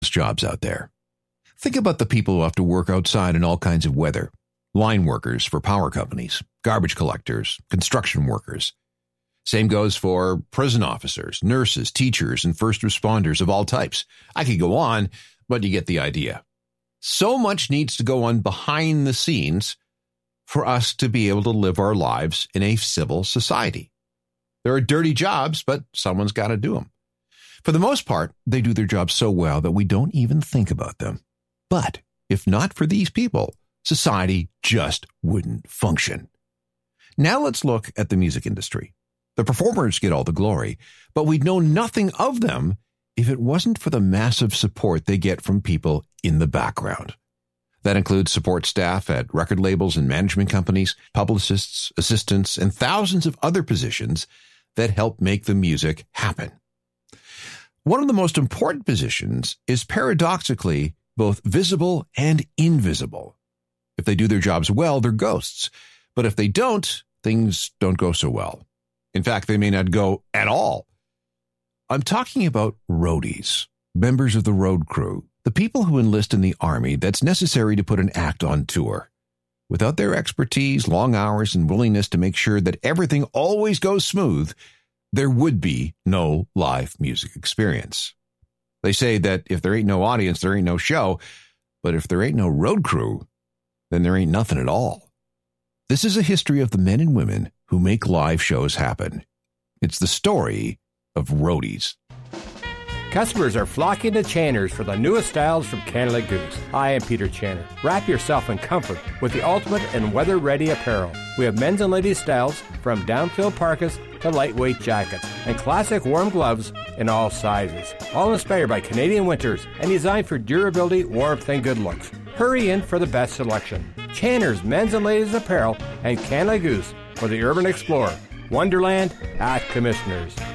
jobs out there. Think about the people who have to work outside in all kinds of weather. Line workers for power companies, garbage collectors, construction workers. Same goes for prison officers, nurses, teachers, and first responders of all types. I could go on, but you get the idea. So much needs to go on behind the scenes for us to be able to live our lives in a civil society. There are dirty jobs, but someone's got to do them. For the most part, they do their job so well that we don't even think about them. But if not for these people, society just wouldn't function. Now let's look at the music industry. The performers get all the glory, but we'd know nothing of them if it wasn't for the massive support they get from people in the background. That includes support staff at record labels and management companies, publicists, assistants, and thousands of other positions that help make the music happen. One of the most important positions is paradoxically both visible and invisible. If they do their jobs well, they're ghosts. But if they don't, things don't go so well. In fact, they may not go at all. I'm talking about roadies, members of the road crew, the people who enlist in the army that's necessary to put an act on tour. Without their expertise, long hours, and willingness to make sure that everything always goes smooth, there would be no live music experience. They say that if there ain't no audience, there ain't no show. But if there ain't no road crew, then there ain't nothing at all. This is a history of the men and women who make live shows happen. It's the story of roadies. Customers are flocking to Channers for the newest styles from Canada Goose. I am Peter Channer. Wrap yourself in comfort with the ultimate and weather-ready apparel. We have men's and ladies' styles from down-filled parkas to lightweight jackets and classic warm gloves in all sizes. All inspired by Canadian winters and designed for durability, warmth, and good looks. Hurry in for the best selection. Channers men's and ladies' apparel and Canada Goose for the urban explorer. Wonderland at Commissioners.